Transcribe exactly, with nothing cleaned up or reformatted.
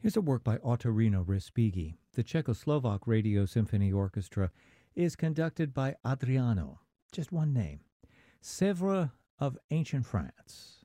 Here's a work by Ottorino Respighi. The Czechoslovak Radio Symphony Orchestra is conducted by Adriano, just one name, Sèvres of Ancient France.